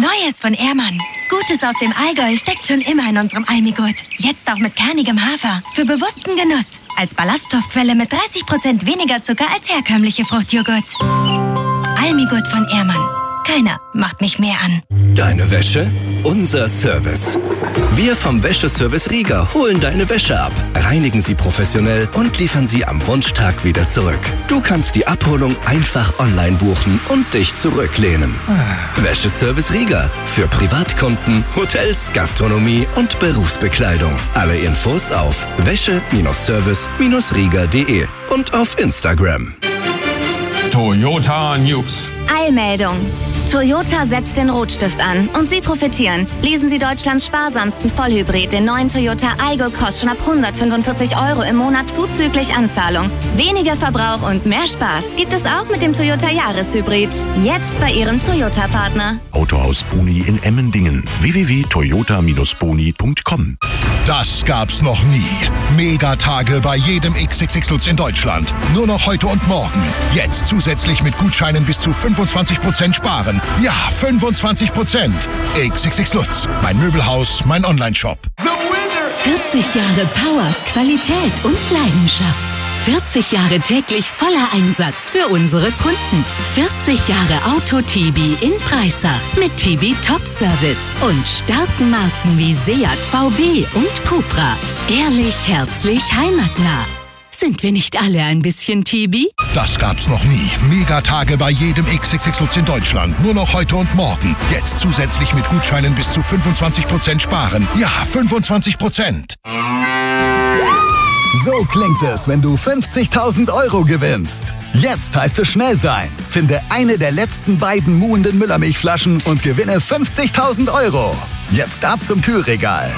Neues von Ehrmann. Gutes aus dem Allgäu steckt schon immer in unserem Almigurt. Jetzt auch mit kernigem Hafer. Für bewussten Genuss. Als Ballaststoffquelle mit 30% weniger Zucker als herkömmliche Fruchtjoghurts. Almigurt von Ehrmann. Keiner macht mich mehr an. Deine Wäsche? Unser Service. Wir vom Wäscheservice Rieger holen deine Wäsche ab, reinigen sie professionell und liefern sie am Wunschtag wieder zurück. Du kannst die Abholung einfach online buchen und dich zurücklehnen. Wäscheservice Rieger. Für Privatkunden, Hotels, Gastronomie und Berufsbekleidung. Alle Infos auf wäsche-service-rieger.de und auf Instagram. Toyota News. Eilmeldung. Toyota setzt den Rotstift an und Sie profitieren. Lesen Sie Deutschlands sparsamsten Vollhybrid, den neuen Toyota Aygo Cross, schon ab 145 € im Monat zuzüglich Anzahlung. Weniger Verbrauch und mehr Spaß gibt es auch mit dem Toyota Jahreshybrid. Jetzt bei Ihrem Toyota-Partner. Autohaus Boni in Emmendingen. www.toyota-boni.com. Das gab's noch nie. Megatage bei jedem XXX Lutz in Deutschland. Nur noch heute und morgen. Jetzt zusätzlich mit Gutscheinen bis zu 25% sparen. Ja, 25%. XXX Lutz. Mein Möbelhaus, mein Onlineshop. 40 Jahre Power, Qualität und Leidenschaft. 40 Jahre täglich voller Einsatz für unsere Kunden. 40 Jahre Auto-Tibi in Breisach mit Tibi Top Service und starken Marken wie Seat, VW und Cupra. Ehrlich, herzlich, heimatnah. Sind wir nicht alle ein bisschen Tibi? Das gab's noch nie. Megatage bei jedem XXX Lutz in Deutschland. Nur noch heute und morgen. Jetzt zusätzlich mit Gutscheinen bis zu 25% sparen. Ja, 25%. So klingt es, wenn du 50.000 € gewinnst. Jetzt heißt es schnell sein. Finde eine der letzten beiden muhenden Müllermilchflaschen und gewinne 50.000 €. Jetzt ab zum Kühlregal.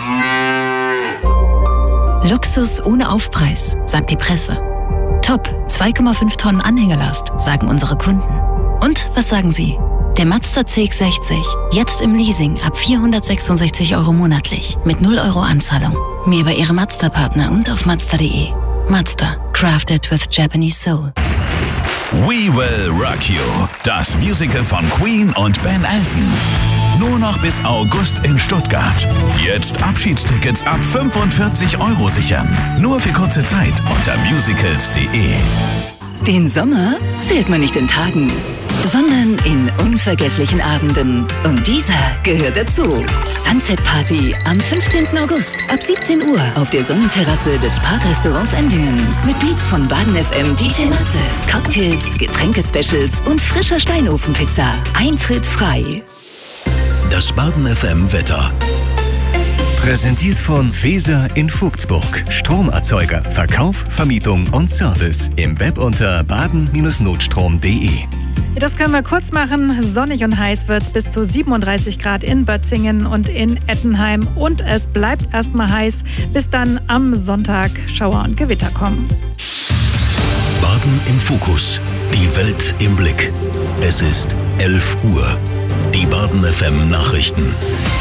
Luxus ohne Aufpreis, sagt die Presse. Top, 2,5 Tonnen Anhängelast, sagen unsere Kunden. Und was sagen Sie? Der Mazda CX-60, jetzt im Leasing ab 466 € monatlich, mit 0 € Anzahlung. Mehr bei Ihrem Mazda-Partner und auf Mazda.de. Mazda, crafted with Japanese soul. We Will Rock You, das Musical von Queen und Ben Elton. Nur noch bis August in Stuttgart. Jetzt Abschiedstickets ab 45 € sichern. Nur für kurze Zeit unter musicals.de. Den Sommer zählt man nicht in Tagen, sondern in unvergesslichen Abenden. Und dieser gehört dazu. Sunset Party am 15. August ab 17 Uhr auf der Sonnenterrasse des Parkrestaurants Endingen. Mit Beats von Baden FM DJ Matze, Cocktails, Getränkespecials und frischer Steinofenpizza. Eintritt frei. Das Baden FM Wetter. Präsentiert von Feser in Vogtsburg. Stromerzeuger, Verkauf, Vermietung und Service. Im Web unter baden-notstrom.de. Das können wir kurz machen. Sonnig und heiß wird es bis zu 37 Grad in Bötzingen und in Ettenheim. Und es bleibt erstmal heiß, bis dann am Sonntag Schauer und Gewitter kommen. Baden im Fokus. Die Welt im Blick. Es ist 11 Uhr. Die Baden FM Nachrichten.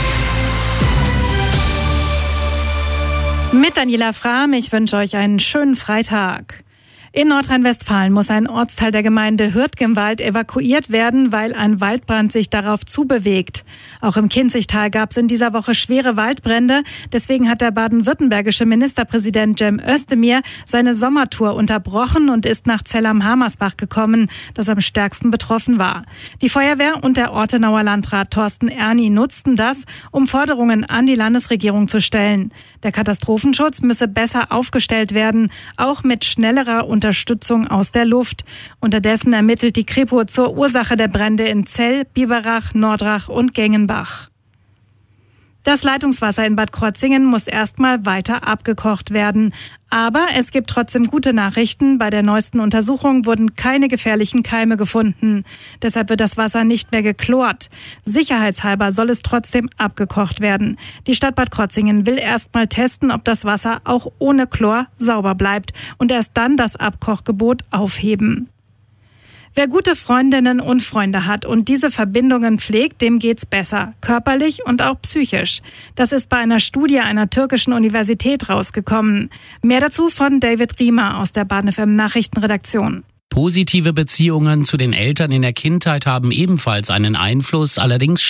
Mit Daniela Frahm, ich wünsche euch einen schönen Freitag. In Nordrhein-Westfalen muss ein Ortsteil der Gemeinde Hürtgenwald evakuiert werden, weil ein Waldbrand sich darauf zubewegt. Auch im Kinzigtal gab es in dieser Woche schwere Waldbrände. Deswegen hat der baden-württembergische Ministerpräsident Cem Özdemir seine Sommertour unterbrochen und ist nach Zell am Hamersbach gekommen, das am stärksten betroffen war. Die Feuerwehr und der Ortenauer Landrat Thorsten Erni nutzten das, um Forderungen an die Landesregierung zu stellen. Der Katastrophenschutz müsse besser aufgestellt werden, auch mit schnellerer Unterstützung aus der Luft. Unterdessen ermittelt die Kripo zur Ursache der Brände in Zell, Biberach, Nordrach und Gengenbach. Das Leitungswasser in Bad Krozingen muss erstmal weiter abgekocht werden. Aber es gibt trotzdem gute Nachrichten. Bei der neuesten Untersuchung wurden keine gefährlichen Keime gefunden. Deshalb wird das Wasser nicht mehr geklort. Sicherheitshalber soll es trotzdem abgekocht werden. Die Stadt Bad Krozingen will erstmal testen, ob das Wasser auch ohne Chlor sauber bleibt und erst dann das Abkochgebot aufheben. Wer gute Freundinnen und Freunde hat und diese Verbindungen pflegt, dem geht's besser, körperlich und auch psychisch. Das ist bei einer Studie einer türkischen Universität rausgekommen. Mehr dazu von David Riemer aus der Baden FM Nachrichtenredaktion. Positive Beziehungen zu den Eltern in der Kindheit haben ebenfalls einen Einfluss, allerdings